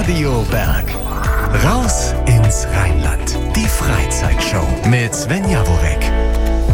Radio Berg. Raus ins Rheinland. Die Freizeitshow mit Sven Javoret.